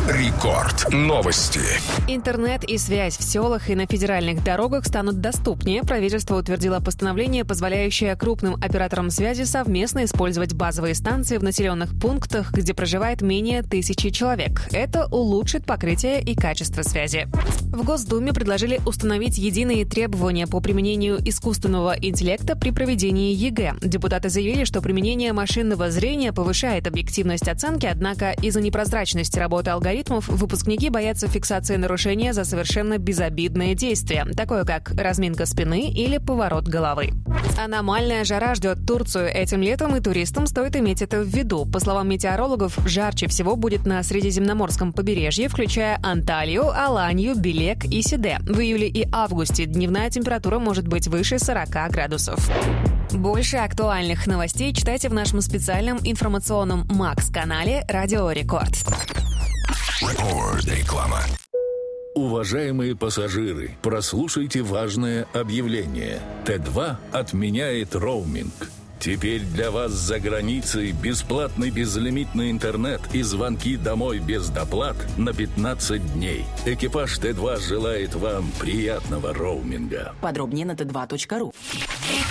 Рекорд. Новости. Интернет и связь в селах и на федеральных дорогах станут доступнее. Правительство утвердило постановление, позволяющее крупным операторам связи совместно использовать базовые станции в населенных пунктах, где проживает менее 1000 человек. Это улучшит покрытие и качество связи. В Госдуме предложили установить единые требования по применению искусственного интеллекта при проведении ЕГЭ. Депутаты заявили, что применение машинного зрения повышает объективность оценки, однако из-за непрозрачности работы алгоритмов выпускники боятся фиксации нарушения за совершенно безобидное действие, такое как разминка спины или поворот головы. Аномальная жара ждет Турцию этим летом, и туристам стоит иметь это в виду. По словам метеорологов, жарче всего будет на Средиземноморском побережье, включая Анталию, Аланью, Белек и Сиде. В июле и августе дневная температура может быть выше 40 градусов. Больше актуальных новостей читайте в нашем специальном информационном Макс-канале «Радио Рекорд». Реклама. Уважаемые пассажиры, прослушайте важное объявление. Т2 отменяет роуминг. Теперь для вас за границей бесплатный безлимитный интернет и звонки домой без доплат на 15 дней. Экипаж Т2 желает вам приятного роуминга. Подробнее на t2.ru.